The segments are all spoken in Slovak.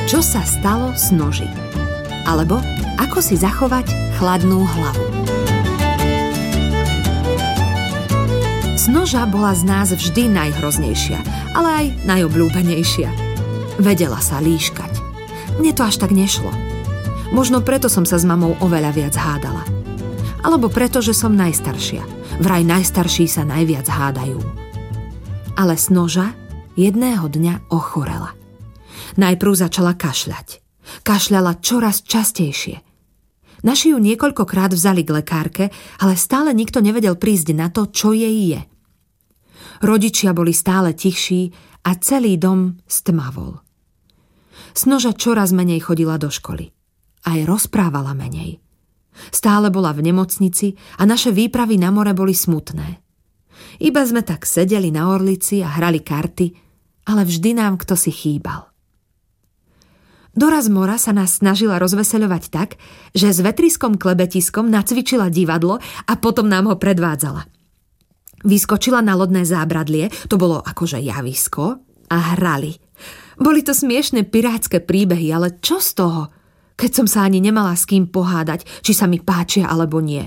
Čo sa stalo s noži? Alebo ako si zachovať chladnú hlavu? Snoža bola z nás vždy najhroznejšia, ale aj najobľúbenejšia. Vedela sa líškať. Mne to až tak nešlo. Možno preto som sa s mamou oveľa viac hádala. Alebo preto, že som najstaršia. Vraj najstarší sa najviac hádajú. Ale Snoža jedného dňa ochorela. Najprv začala kašľať. Kašľala čoraz častejšie. Naši ju niekoľkokrát vzali k lekárke, ale stále nikto nevedel prísť na to, čo jej je. Rodičia boli stále tichší a celý dom stmavol. Snoža čoraz menej chodila do školy. Aj rozprávala menej. Stále bola v nemocnici a naše výpravy na more boli smutné. Iba sme tak sedeli na orlici a hrali karty, ale vždy nám kto si chýbal. Doraz mora sa nás snažila rozveseľovať tak, že s vetriskom klebetiskom nacvičila divadlo a potom nám ho predvádzala. Vyskočila na lodné zábradlie, to bolo akože javisko, a hrali. Boli to smiešne pirátske príbehy, ale čo z toho, keď som sa ani nemala s kým pohádať, či sa mi páčia alebo nie.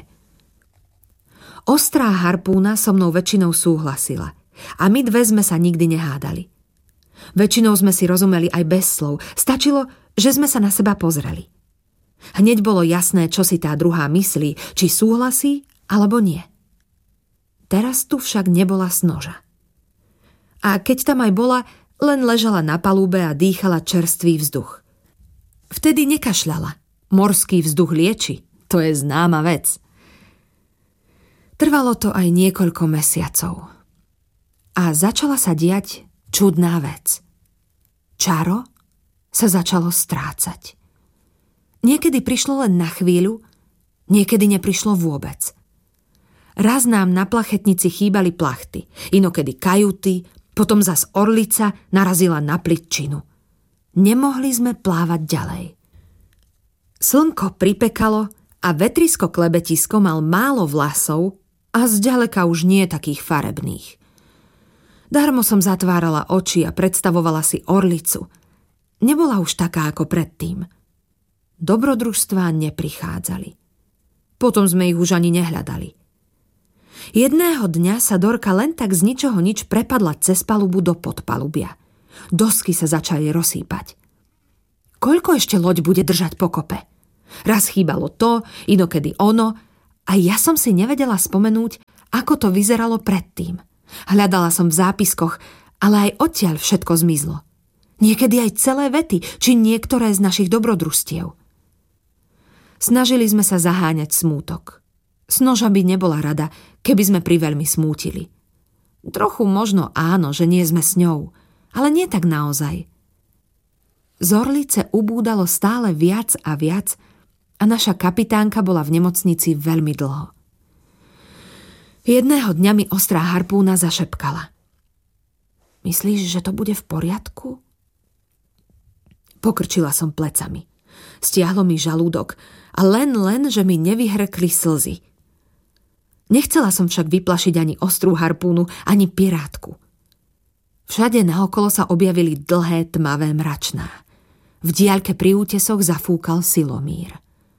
Ostrá harpúna so mnou väčšinou súhlasila a my dve sme sa nikdy nehádali. Väčšinou sme si rozumeli aj bez slov, stačilo, že sme sa na seba pozreli. Hneď bolo jasné, čo si tá druhá myslí, či súhlasí alebo nie. Teraz tu však nebola Snoža. A keď tam aj bola, len ležala na palube a dýchala čerstvý vzduch. Vtedy nekašľala. Morský vzduch lieči. To je známa vec. Trvalo to aj niekoľko mesiacov. A začala sa diať čudná vec. Čaro sa začalo strácať. Niekedy prišlo len na chvíľu, niekedy neprišlo vôbec. Raz nám na plachetnici chýbali plachty, inokedy kajuty, potom zas orlica narazila na plytčinu. Nemohli sme plávať ďalej. Slnko pripekalo a vetrisko klebetisko mal málo vlasov a zďaleka už nie takých farebných. Darmo som zatvárala oči a predstavovala si orlicu. Nebola už taká ako predtým. Dobrodružstvá neprichádzali. Potom sme ich už ani nehľadali. Jedného dňa sa Dorka len tak z ničoho nič prepadla cez palubu do podpalubia. Dosky sa začali rozsýpať. Koľko ešte loď bude držať pokope? Raz chýbalo to, inokedy ono, a ja som si nevedela spomenúť, ako to vyzeralo predtým. Hľadala som v zápiskoch, ale aj odtiaľ všetko zmizlo. Niekedy aj celé vety, či niektoré z našich dobrodružstiev. Snažili sme sa zaháňať smútok. Snoža by nebola rada, keby sme priveľmi smútili. Trochu možno áno, že nie sme s ňou, ale nie tak naozaj. Z orlice ubúdalo stále viac a viac a naša kapitánka bola v nemocnici veľmi dlho. Jedného dňa mi ostrá harpúna zašepkala. Myslíš, že to bude v poriadku? Pokrčila som plecami. Stiahlo mi žalúdok a len, že mi nevyhrkli slzy. Nechcela som však vyplašiť ani ostrú harpúnu, ani pirátku. Všade naokolo sa objavili dlhé tmavé mračná. V diaľke pri útesoch zafúkal silomír.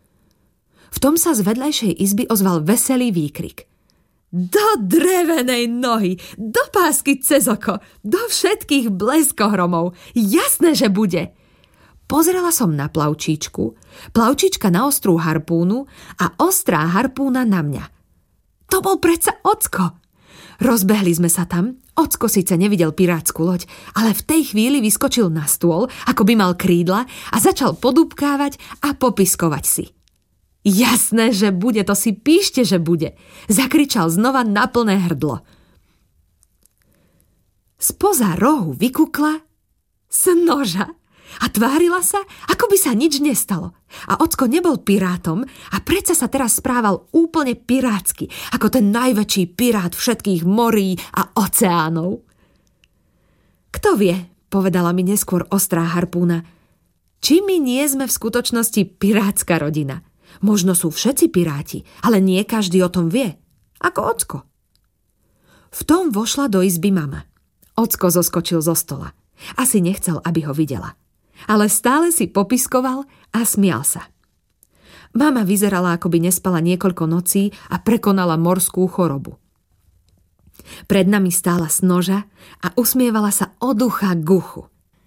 V tom sa z vedľajšej izby ozval veselý výkrik. Do drevenej nohy, do pásky cez oko, do všetkých bleskohromov. Jasné, že bude. Pozrela som na plavčíčku, plavčíčka na ostrú harpúnu a ostrá harpúna na mňa. To bol predsa Ocko. Rozbehli sme sa tam. Ocko síce nevidel pirátsku loď, ale v tej chvíli vyskočil na stôl, ako by mal krídla a začal podúbkávať a popiskovať si. Jasné, že bude, to si píšte, že bude. Zakričal znova na plné hrdlo. Spoza rohu vykukla Snoža a tvárila sa, ako by sa nič nestalo. A Ocko nebol pirátom a predsa sa teraz správal úplne pirátsky, ako ten najväčší pirát všetkých morí a oceánov. Kto vie, povedala mi neskôr ostrá harpúna, či my nie sme v skutočnosti pirátska rodina. Možno sú všetci piráti, ale nie každý o tom vie. Ako Ocko. V tom vošla do izby mama. Ocko zoskočil zo stola. Asi nechcel, aby ho videla. ale stále si popiskoval a smial sa. Mama vyzerala, ako by nespala niekoľko nocí a prekonala morskú chorobu. Pred nami stála Snoža a usmievala sa od ucha k uchu.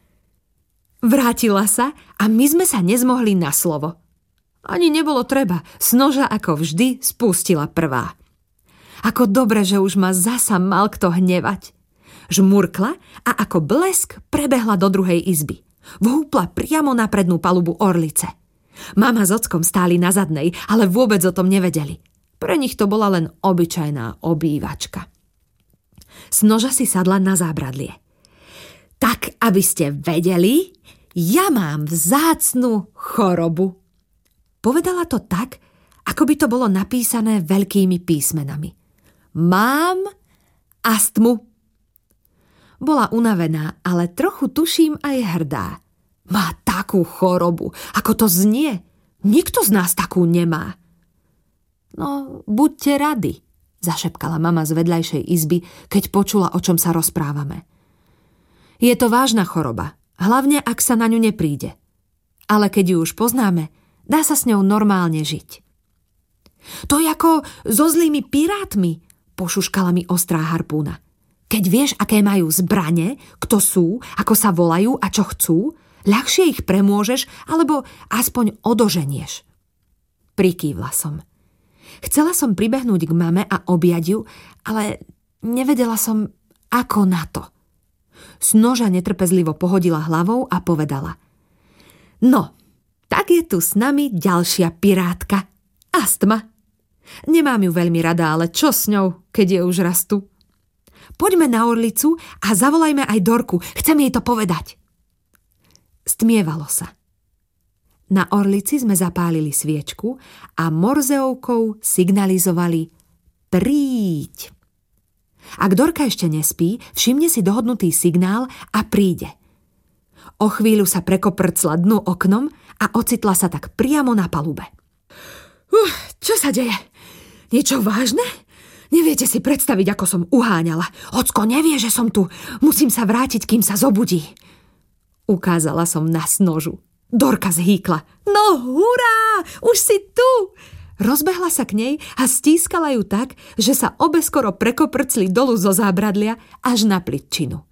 Vrátila sa a my sme sa nezmohli na slovo. Ani nebolo treba, Snoža ako vždy spustila prvá. Ako dobre, že už ma zasa mal kto hnevať. Žmurkla a ako blesk prebehla do druhej izby. Vhúpla priamo na prednú palubu orlice. Mama s ockom stáli na zadnej, ale vôbec o tom nevedeli. Pre nich to bola len obyčajná obývačka. Snoža si sadla na zábradlie. Tak, aby ste vedeli, ja mám vzácnu chorobu. Povedala to tak, ako by to bolo napísané veľkými písmenami. Mám astmu. Bola unavená, ale trochu tuším aj hrdá. Má takú chorobu, ako to znie. Nikto z nás takú nemá. No, buďte radi, zašepkala mama z vedľajšej izby, keď počula, o čom sa rozprávame. Je to vážna choroba, hlavne ak sa na ňu nepríde. Ale keď ju už poznáme, dá sa s ňou normálne žiť. To je ako so zlými pirátmi, pošuškala mi ostrá harpúna. Keď vieš, aké majú zbrane, kto sú, ako sa volajú a čo chcú, ľahšie ich premôžeš, alebo aspoň odoženieš. Prikývla som. Chcela som pribehnúť k mame a objať ju, ale nevedela som, ako na to. Snoža netrpezlivo pohodila hlavou a povedala. No, tak je tu s nami ďalšia pirátka. Astma. Nemám ju veľmi rada, ale čo s ňou, keď je už raz tu? Poďme na orlicu a zavolajme aj Dorku. Chcem jej to povedať. Stmievalo sa. Na orlici sme zapálili sviečku a morzeovkou signalizovali príď. Ak Dorka ešte nespí, všimne si dohodnutý signál a príde. O chvíľu sa prekoprcla dnu oknom a ocitla sa tak priamo na palube. Čo sa deje? Niečo vážne? Neviete si predstaviť, ako som uháňala. Ocko nevie, že som tu. Musím sa vrátiť, kým sa zobudí. Ukázala som na Snožu. Dorka zhýkla. No hurá, už si tu! Rozbehla sa k nej a stískala ju tak, že sa obe skoro prekoprcli dolu zo zábradlia až na plytčinu.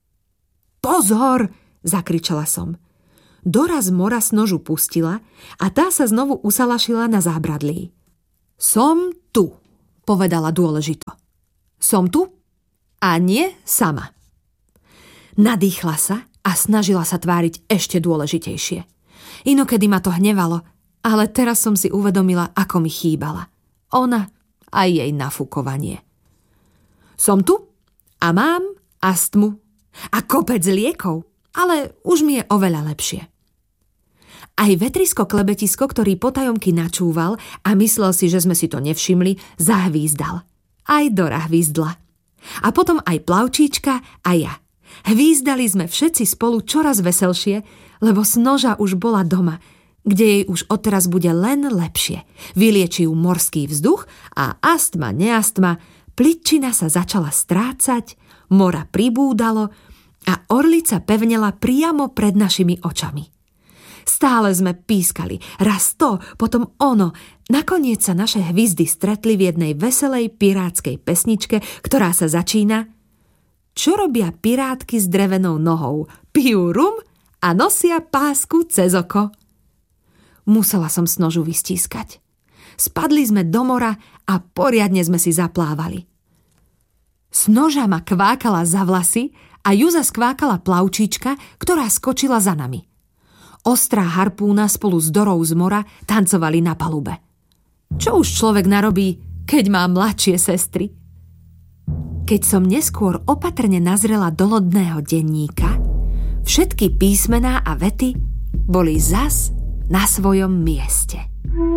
Pozor, zakričala som. Dora z mora Snožu pustila a tá sa znovu usalašila na zábradlí. Som tu, povedala dôležito. Som tu a nie sama. Nadýchla sa a snažila sa tváriť ešte dôležitejšie. Inokedy ma to hnevalo, ale teraz som si uvedomila, ako mi chýbala. Ona a jej nafúkovanie. Som tu a mám astmu a kopec liekov, ale už mi je oveľa lepšie. Aj vetrisko klebetisko, ktorý potajomky načúval a myslel si, že sme si to nevšimli, zahvízdal. Aj Dora hvízdla. A potom aj Plavčíčka a ja. Hvízdali sme všetci spolu čoraz veselšie, lebo Snoža už bola doma, kde jej už odteraz bude len lepšie. Vylieči ju morský vzduch a astma, neastma, plytčina sa začala strácať, mora pribúdalo a orlica pevnela priamo pred našimi očami. Stále sme pískali, raz to, potom ono. Nakoniec sa naše hvizdy stretli v jednej veselej pirátskej pesničke, ktorá sa začína: Čo robia pirátky s drevenou nohou? Pijú rum a nosia pásku cez oko. Musela som Snožu vystískať. Spadli sme do mora a poriadne sme si zaplávali. Snoža ma kvákala za vlasy a Juza skvákala Plavčíčka, ktorá skočila za nami. Ostrá harpúna spolu s Dorou z mora tancovali na palube. Čo už človek narobí, keď má mladšie sestry? Keď som neskôr opatrne nazrela do lodného denníka, všetky písmená a vety boli zas na svojom mieste.